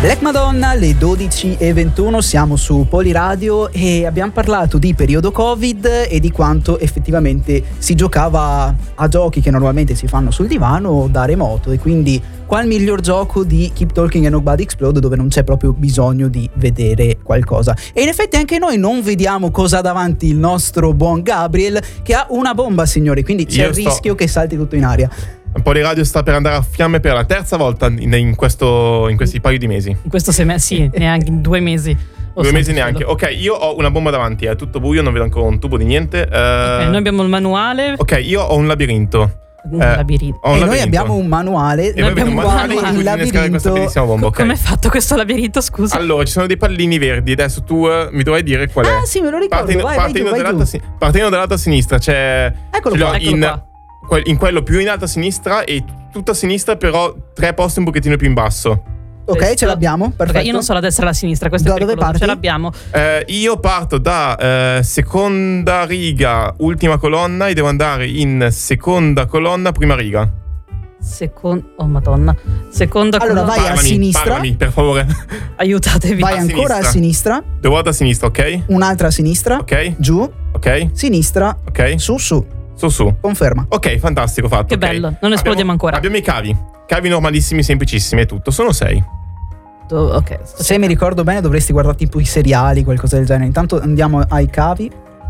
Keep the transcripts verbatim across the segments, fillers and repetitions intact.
Black Madonna, le dodici e ventuno, siamo su Poliradio e abbiamo parlato di periodo Covid e di quanto effettivamente si giocava a giochi che normalmente si fanno sul divano da remoto, e quindi qual miglior gioco di Keep Talking and Nobody Explode, dove non c'è proprio bisogno di vedere qualcosa. E in effetti anche noi non vediamo cosa ha davanti il nostro buon Gabriel, che ha una bomba, signori, quindi c'è Io il sto... rischio che salti tutto in aria. Poliradio sta per andare a fiamme per la terza volta in, in, questo, in questi paio di mesi. In questo semestre, sì, neanche in due mesi. Due mesi neanche. Ok, io ho una bomba davanti, è tutto buio, non vedo ancora un tubo di niente. Uh, ok, noi abbiamo il manuale. Ok, io ho un labirinto. Un eh, labirinto. Ho un e labirinto. noi abbiamo un manuale. E noi abbiamo un manuale in cui innescare questa bellissima bomba. Okay. Come è fatto questo labirinto, scusa? Allora, ci sono dei pallini verdi. Adesso tu uh, mi dovrai dire qual è. Ah sì, me lo ricordo. Partendo, vai, partendo, vai giù, vai dall'alto, giù. partendo dall'alto a sinistra c'è. Eccolo ce l'ho qua, eccolo in, qua. in quello più in alto a sinistra e tutto a sinistra, però tre posti un pochettino più in basso. Ok, Questo. ce l'abbiamo, perfetto. Okay, io non so la destra e la sinistra, questo Da è dove pericoloso, parti? ce l'abbiamo. Eh, io parto da eh, seconda riga, ultima colonna, e devo andare in seconda colonna, prima riga. Seconda, oh madonna. Seconda Allora, colonna. vai a Parlami, sinistra. parlami, per favore. Aiutatevi. Vai A ancora a sinistra. sinistra, Devo andare a sinistra, ok? un'altra a sinistra, Ok, giù, ok, sinistra, ok. su, su, Su, su. conferma. Ok, fantastico, fatto. Che ok. bello, non esplodiamo Abbiamo- ancora. Abbiamo i cavi. Cavi normalissimi, semplicissimi, è tutto. Sono sei. Ok. sto Se mi ricordo bene dovresti guardare tipo i seriali, qualcosa del genere. Intanto andiamo ai cavi.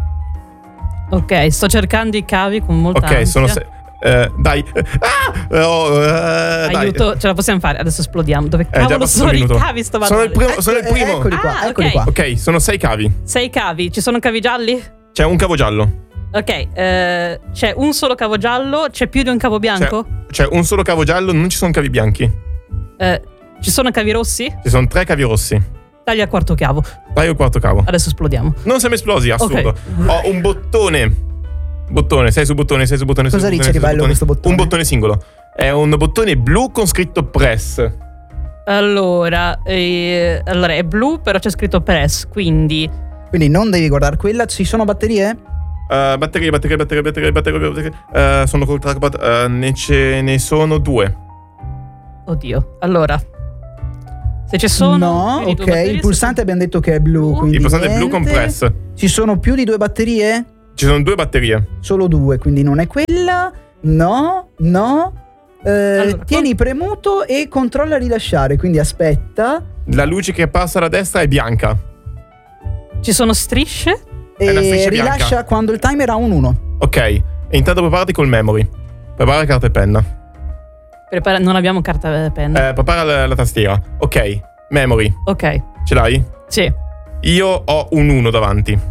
Ok, sto cercando i cavi con molta Ok, ansia. sono sei. Eh, dai. Ah! Oh, eh, dai. Aiuto, ce la possiamo fare. Adesso esplodiamo. Dove Eh, già cavolo passato sono un i minuto. cavi sto Sono il manuale? primo, sono il Eh, primo. Eccoli qua, Ah, eccoli ok. qua. Ok, sono sei cavi. Sei cavi. Ci sono cavi gialli? C'è un cavo giallo. Ok, eh, c'è un solo cavo giallo. C'è più di un cavo bianco? C'è un solo cavo giallo, non ci sono cavi bianchi. Eh, ci sono cavi rossi? Ci sono tre cavi rossi. Taglia il quarto cavo. Dai il quarto cavo. Adesso esplodiamo. Non siamo esplosi, assurdo. Ok. Ho un bottone. Bottone, sei su bottone, sei su bottone. sei Cosa su dice bottone, di sei su bello questo bottone? Un bottone singolo. È un bottone blu con scritto press. Allora, eh, allora è blu, però c'è scritto press. Quindi Quindi non devi guardare quella. Ci sono batterie? Uh, batterie, batterie, batterie, batterie, batterie, batterie. Uh, sono col trackpad. Uh, ne, ce ne sono due. oddio. Allora, se ci sono No, più di due ok. batterie, Il pulsante abbiamo detto che è blu. Quindi Il pulsante è blu niente. con press. Ci sono più di due batterie? Ci sono due batterie. Solo due, quindi non è quella. No, no. Eh, Allora, tieni premuto e controlla rilasciare. Quindi aspetta. La luce che passa da destra è bianca. ci sono strisce. È la E striscia rilascia bianca. quando il timer ha un uno. Ok. E intanto preparati col memory. Prepara carta e penna. Prepara- non abbiamo carta e penna. Eh, prepara la, la tastiera. Ok. Memory. Ok, Ce l'hai? sì. Io ho un uno davanti.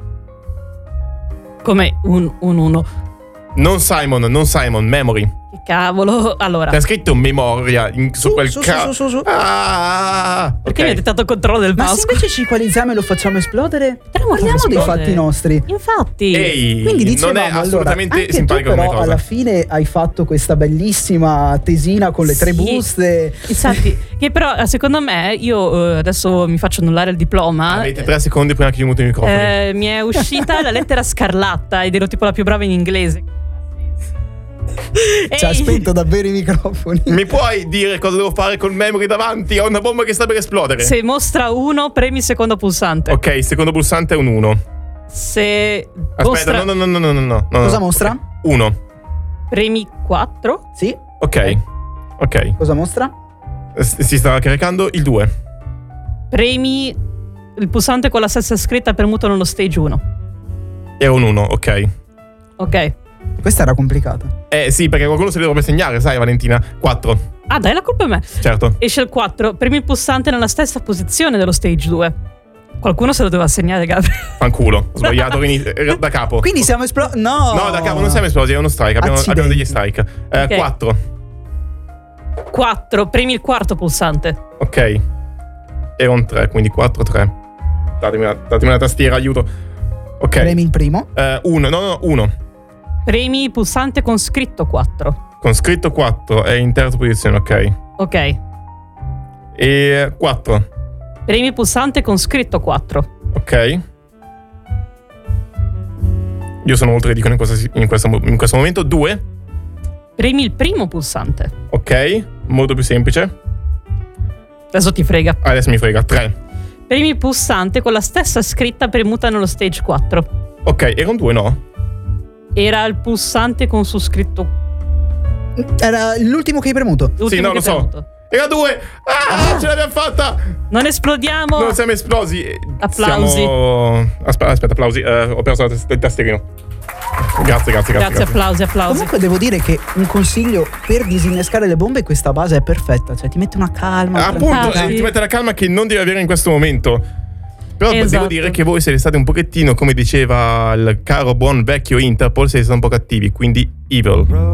Come un uno. Non Simon, non Simon, memory. Che cavolo. Allora, C'è scritto memoria in- su, Su, quel su, ca- su, su, su. Ah, perché ok. mi hai tentato il controllo del Ma se mouse? invece ci equalizziamo e lo facciamo esplodere? Potremmo Parliamo farlo dei esplodere. fatti nostri. Infatti. Ehi, Quindi dicevamo, non è assolutamente allora, anche simpatico tu come però cosa. alla fine hai fatto questa bellissima tesina con le tre Sì. buste. Infatti, che però secondo me io eh, adesso mi faccio annullare il diploma. Avete tre secondi prima che io muto i microfoni. Eh, mi è uscita la lettera scarlatta ed ero tipo la più brava in inglese. Ci ha Ehi, spento davvero i microfoni. Mi puoi dire cosa devo fare col memory davanti? Ho una bomba che sta per esplodere. Se mostra uno, premi il secondo pulsante. Ok, il secondo pulsante è un uno. Se Aspetta, mostra, no, no, no, no, no, no, no. Cosa no. mostra? Ok, uno. premi quattro. Sì. Ok. Ok. Cosa mostra? S- Si sta caricando il due. Premi il pulsante con la stessa scritta premuto nello stage uno. È un uno, ok. Ok. Questa era complicata. Eh sì, perché qualcuno se li dovrebbe segnare, sai Valentina? quattro, Ah, dai, la colpa è me. certo. Esce il quattro. Premi il pulsante nella stessa posizione dello stage due. Qualcuno se lo doveva segnare, Gabriele. Fanculo, ho sbagliato quindi, eh, da capo. Quindi siamo esplosi. No! No, da capo non siamo esplosi, è uno strike, abbiamo, Accidenti. abbiamo degli strike. Eh, Ok. quattro, quattro. Premi il quarto pulsante. ok. Era un tre, quindi quattro, tre. Datemi una, datemi una tastiera, aiuto. Ok. Premi il primo. Eh, uno, no, no, uno. Premi il pulsante con scritto quattro. Con scritto quattro, è in terza posizione, ok. Ok. E quattro, Premi il pulsante con scritto quattro. ok. Io sono molto ridicolo in questo, in questo, in questo momento. Due, Premi il primo pulsante. ok. Molto più semplice. Adesso ti frega. Adesso mi frega. tre. Premi pulsante con la stessa scritta premuta nello stage quattro. Ok, erano due, no? Era il pulsante con su scritto. Era l'ultimo che hai premuto. l'ultimo Sì, no, che lo so. premuto. Era due. Ah, ce l'abbiamo fatta. Non esplodiamo. Non siamo esplosi. Applausi. Siamo... Aspetta, aspetta, applausi. Eh, ho perso il tasterino. Grazie, grazie, grazie. Grazie, applausi, applausi. Comunque devo dire che un consiglio per disinnescare le bombe, questa base è perfetta, cioè ti mette una calma. una Appunto, Ah, eh, sì. ti mette la calma che non devi avere in questo momento. Però Esatto. devo dire che voi siete stati un pochettino, come diceva il caro buon vecchio Interpol, siete stati un po' cattivi, quindi evil.